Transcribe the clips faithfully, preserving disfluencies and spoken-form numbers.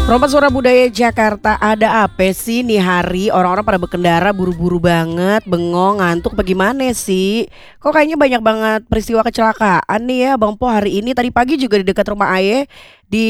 Romat Suara Budaya Jakarta, ada apa sih nih hari orang-orang pada berkendara buru-buru banget, bengong, ngantuk bagaimana sih? Kok kayaknya banyak banget peristiwa kecelakaan nih ya Bang Po hari ini. Tadi pagi juga di dekat rumah Aye di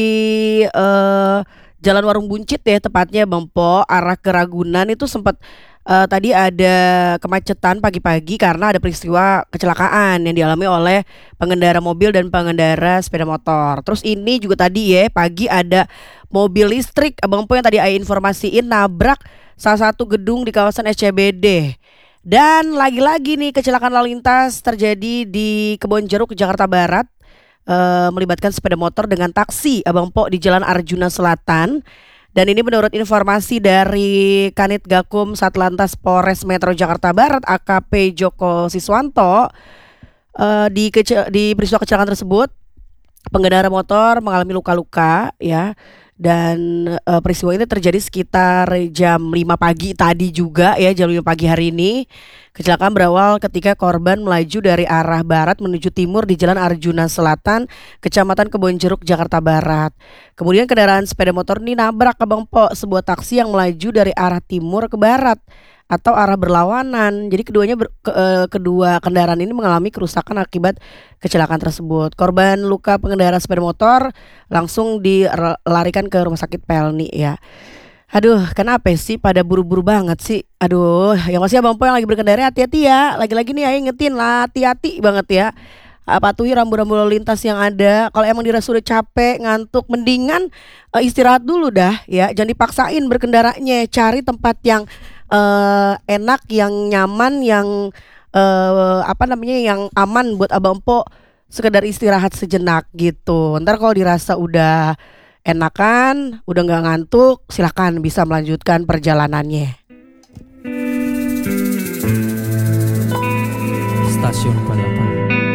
eh, Jalan Warung Buncit ya tepatnya Bang Po, arah ke Ragunan itu sempat eh, tadi ada kemacetan pagi-pagi karena ada peristiwa kecelakaan yang dialami oleh pengendara mobil dan pengendara sepeda motor. Terus ini juga tadi ya pagi ada mobil listrik Abang Po yang tadi Ayah informasiin nabrak salah satu gedung di kawasan S C B D. Dan lagi-lagi nih kecelakaan lalu lintas terjadi di Kebonjeruk, Jakarta Barat, eh, melibatkan sepeda motor dengan taksi Abang Po di Jalan Arjuna Selatan. Dan ini menurut informasi dari Kanit Gakum Satlantas Polres Metro Jakarta Barat A K P Joko Siswanto, eh, di, kece- di peristiwa kecelakaan tersebut pengendara motor mengalami luka-luka ya. Dan eh, peristiwa ini terjadi sekitar jam lima pagi tadi juga ya, jam lima pagi hari ini. Kecelakaan berawal ketika korban melaju dari arah barat menuju timur di Jalan Arjuna Selatan, Kecamatan Kebonjeruk, Jakarta Barat. Kemudian kendaraan sepeda motor ini nabrak Abang Po sebuah taksi yang melaju dari arah timur ke barat atau arah berlawanan. Jadi keduanya ber, ke, eh, kedua kendaraan ini mengalami kerusakan akibat kecelakaan tersebut. Korban luka pengendara sepeda motor langsung dilarikan ke Rumah Sakit Pelni ya. Aduh, kenapa sih pada buru-buru banget sih? Aduh, yang masih Abang Po yang lagi berkendara hati-hati ya. Lagi-lagi nih ayo ingetin lah, hati-hati banget ya. Ah, patuhi rambu-rambu lalu lintas yang ada. Kalau emang dirasa udah capek, ngantuk, mendingan eh, istirahat dulu dah ya. Jangan dipaksain berkendaranya. Cari tempat yang eh, enak, yang nyaman, yang eh, apa namanya, yang aman buat Abang Po sekedar istirahat sejenak gitu. Ntar kalau dirasa udah enakan, udah nggak ngantuk, silakan bisa melanjutkan perjalanannya. Stasiun Balapan.